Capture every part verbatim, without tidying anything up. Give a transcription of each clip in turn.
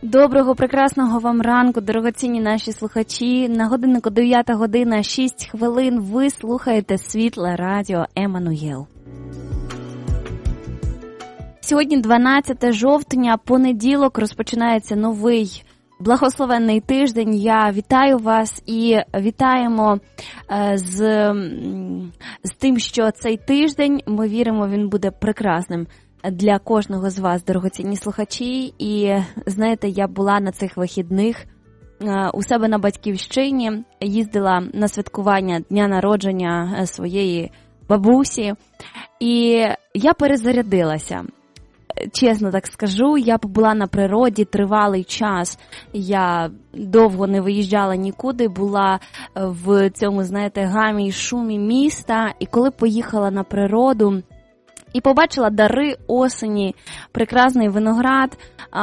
Доброго, прекрасного вам ранку, дорогоцінні наші слухачі. На годиннику дев'ята година, шість хвилин. Ви слухаєте Світле Радіо Еммануїл. Сьогодні дванадцяте жовтня, понеділок, розпочинається новий благословенний тиждень. Я вітаю вас і вітаємо з, з тим, що цей тиждень, ми віримо, він буде прекрасним для кожного з вас, дорогоцінні слухачі. І, знаєте, я була на цих вихідних у себе на батьківщині, їздила на святкування дня народження своєї бабусі, і я перезарядилася. Чесно так скажу, я побула на природі тривалий час, я довго не виїжджала нікуди, була в цьому, знаєте, гамі й шумі міста, і коли поїхала на природу і побачила дари осені, прекрасний виноград,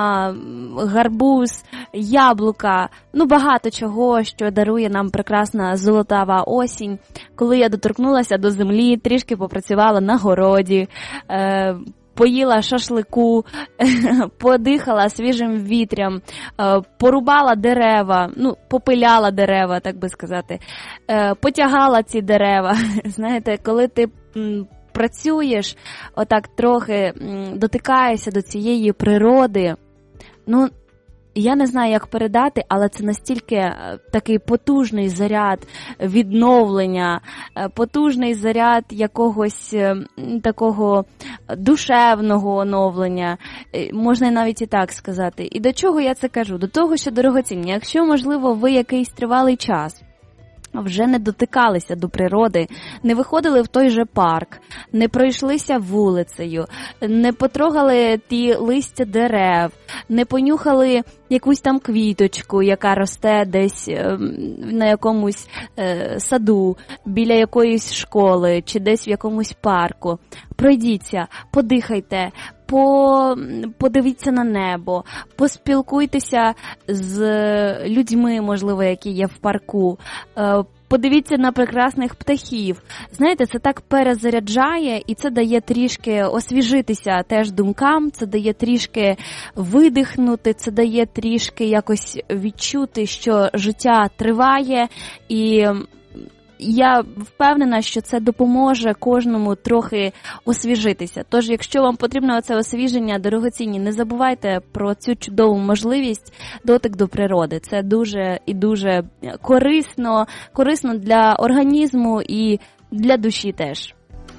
гарбуз, яблука, ну багато чого, що дарує нам прекрасна золотава осінь. Коли я доторкнулася до землі, трішки попрацювала на городі, поїла шашлику, подихала свіжим вітрям, порубала дерева, ну, попиляла дерева, так би сказати, потягала ці дерева. Знаєте, коли ти працюєш, отак трохи дотикаєшся до цієї природи, ну, я не знаю, як передати, але це настільки такий потужний заряд відновлення, потужний заряд якогось такого душевного оновлення, можна навіть і так сказати. І до чого я це кажу? До того, що, дорогоцінні, якщо, можливо, ви якийсь тривалий час вже не дотикалися до природи, не виходили в той же парк, не пройшлися вулицею, не потрогали ті листя дерев, не понюхали якусь там квіточку, яка росте десь на якомусь саду, біля якоїсь школи чи десь в якомусь парку. Пройдіться, подихайте, по... подивіться на небо, поспілкуйтеся з людьми, можливо, які є в парку, подивіться на прекрасних птахів. Знаєте, це так перезаряджає, і це дає трішки освіжитися теж думкам, це дає трішки видихнути, це дає трішки якось відчути, що життя триває, і я впевнена, що це допоможе кожному трохи освіжитися. Тож, якщо вам потрібно це освіження, дорогоцінні, не забувайте про цю чудову можливість дотик до природи. Це дуже і дуже корисно, корисно для організму і для душі теж.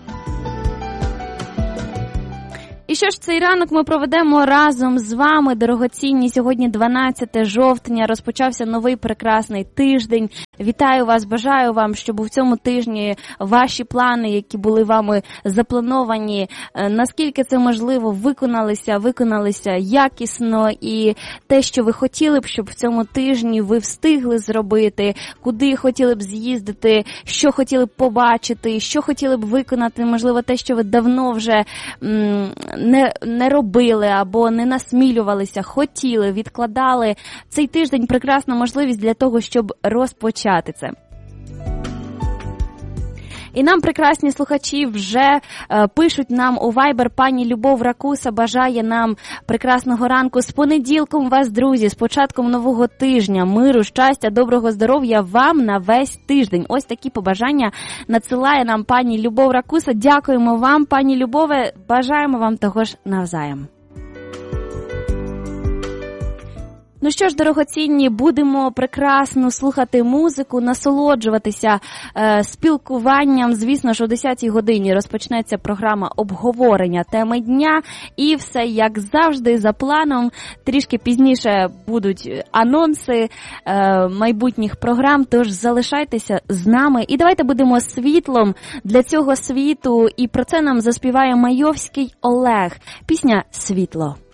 І що ж, цей ранок ми проведемо разом з вами, дорогоцінні. Сьогодні дванадцяте жовтня, розпочався новий прекрасний тиждень. Вітаю вас, бажаю вам, щоб у цьому тижні ваші плани, які були вами заплановані, наскільки це можливо, виконалися, виконалися якісно, і те, що ви хотіли б, щоб в цьому тижні ви встигли зробити, куди хотіли б з'їздити, що хотіли б побачити, що хотіли б виконати, можливо, те, що ви давно вже м- не, не робили або не насмілювалися, хотіли, відкладали. Цей тиждень прекрасна можливість для того, щоб розпочати це. І нам прекрасні слухачі вже е, пишуть нам у Viber. Пані Любов Ракуса бажає нам прекрасного ранку. З понеділком вас, друзі, з початком нового тижня. Миру, щастя, доброго здоров'я вам на весь тиждень. Ось такі побажання надсилає нам пані Любов Ракуса. Дякуємо вам, пані Любове. Бажаємо вам того ж навзаєм. Ну що ж, дорогоцінні, будемо прекрасно слухати музику, насолоджуватися е, спілкуванням. Звісно ж, о десятій годині розпочнеться програма обговорення теми дня. І все, як завжди, за планом. Трішки пізніше будуть анонси е, майбутніх програм, тож залишайтеся з нами. І давайте будемо світлом для цього світу. І про це нам заспіває Майовський Олег. Пісня «Світло».